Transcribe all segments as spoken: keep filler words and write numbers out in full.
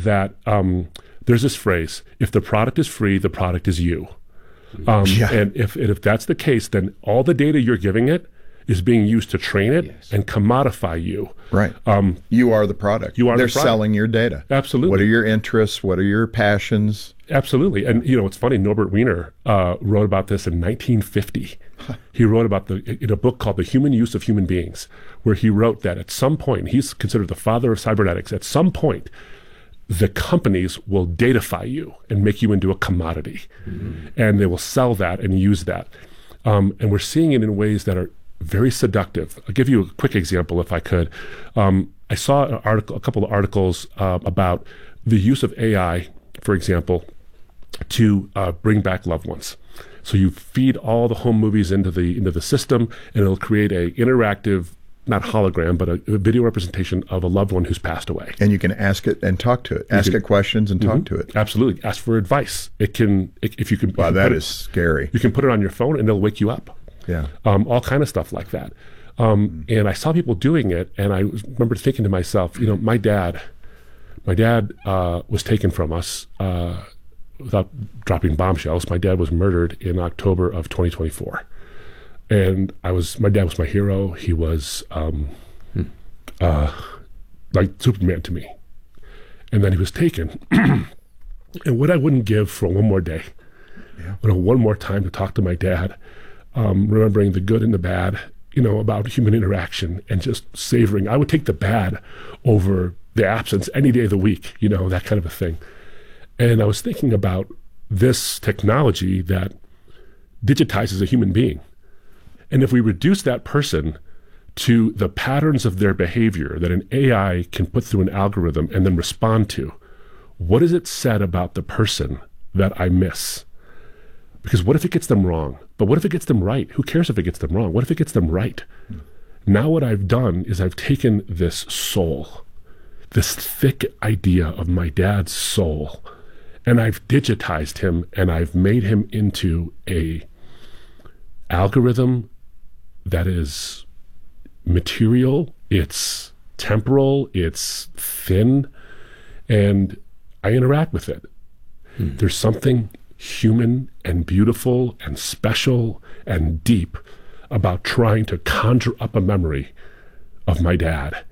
that um, there's this phrase, if the product is free, the product is you. Um, Yeah. And if, and if that's the case, then all the data you're giving it is being used to train it Yes. and commodify you. Right. Um, You are the product. You are the They're product. selling your data. Absolutely. What are your interests? What are your passions? Absolutely. And, you know, it's funny, Norbert Wiener uh, wrote about this in nineteen fifty. He wrote about the in a book called The Human Use of Human Beings, where he wrote that at some point, he's considered the father of cybernetics, at some point, the companies will datafy you and make you into a commodity. Mm-hmm. And they will sell that and use that. Um, and we're seeing it in ways that are very seductive. I'll give you a quick example if I could. Um, I saw an article, a couple of articles uh, about the use of A I, for example, to uh, bring back loved ones. So you feed all the home movies into the into the system, and it'll create a interactive, not hologram, but a, a video representation of a loved one who's passed away. And you can ask it and talk to it. Ask can- it questions and talk Mhm. to it. Absolutely. Ask for advice. It can, it, if you can. Wow, you can that put is it, scary. You can put it on your phone, and it'll wake you up. Yeah. Um, all kind of stuff like that. Um, and I saw people doing it, and I was- remember thinking to myself, you know, my dad, my dad uh, was taken from us uh, without dropping bombshells. My dad was murdered in October of twenty twenty-four, and I was my dad was my hero. He was um, uh, like Superman to me, and then he was taken. And what I wouldn't give for one more day, Yeah. you know, one more time to talk to my dad, um, remembering the good and the bad, you know, about human interaction and just savoring. I would take the bad over the absence any day of the week, you know, that kind of a thing. And I was thinking about this technology that digitizes a human being. And if we reduce that person to the patterns of their behavior that an A I can put through an algorithm and then respond to, what is it said about the person that I miss? Because what if it gets them wrong? But what if it gets them right? Who cares if it gets them wrong? What if it gets them right? Mm. Now what I've done is I've taken this soul, this thick idea of my dad's soul, and I've digitized him, and I've made him into a algorithm that is material, it's temporal, it's thin, and I interact with it. Hmm. There's something human and beautiful and special and deep about trying to conjure up a memory of my dad,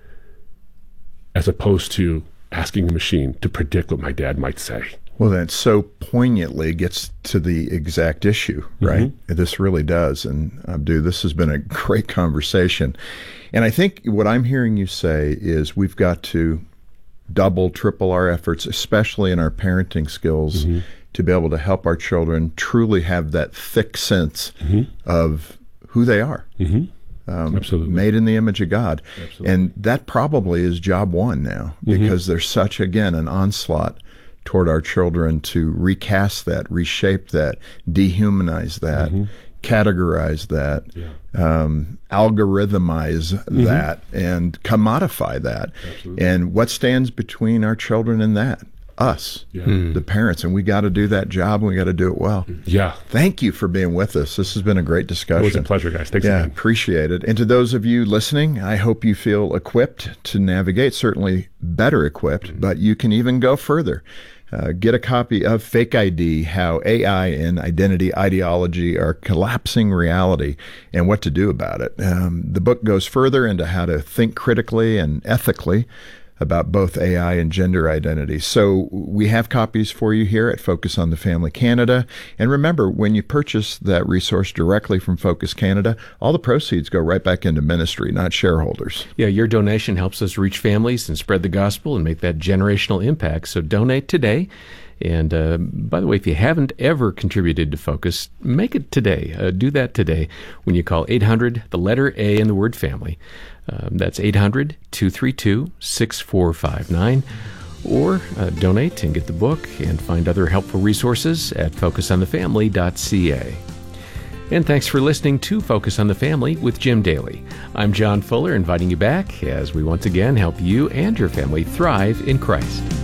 as opposed to asking a machine to predict what my dad might say. Well, that so poignantly gets to the exact issue, right? Mm-hmm. This really does. And Abdu, this has been a great conversation. And I think what I'm hearing you say is we've got to double, triple our efforts, especially in our parenting skills, mm-hmm. to be able to help our children truly have that thick sense mm-hmm. of who they are. Mm-hmm. Um, Absolutely. Made in the image of God. Absolutely. And that probably is job one now, because mm-hmm. there's such, again, an onslaught toward our children to recast that, reshape that, dehumanize that, mm-hmm. categorize that, yeah. um, algorithmize mm-hmm. that, and commodify that. Absolutely. And what stands between our children and that? Us, yeah. mm. the parents. And we got to do that job, and we got to do it well. Yeah. Thank you for being with us. This has been a great discussion. It was a pleasure, guys. Thanks yeah, again. Appreciate it. And to those of you listening, I hope you feel equipped to navigate, certainly better equipped, mm-hmm. but you can even go further. Uh, get a copy of Fake I D, How A I and Identity Ideology Are Collapsing Reality, and what to do about it. Um, the book goes further into how to think critically and ethically about both A I and gender identity. So we have copies for you here at Focus on the Family Canada. And remember, when you purchase that resource directly from Focus Canada, all the proceeds go right back into ministry, not shareholders. Yeah, your donation helps us reach families and spread the gospel and make that generational impact. So donate today. And uh, by the way, if you haven't ever contributed to Focus, make it today. Uh, do that today when you call eight hundred, the letter A, and the word family. Um, that's eight hundred, two three two, six four five nine. Or uh, donate and get the book and find other helpful resources at focus on the family dot c a. And thanks for listening to Focus on the Family with Jim Daly. I'm John Fuller, inviting you back as we once again help you and your family thrive in Christ.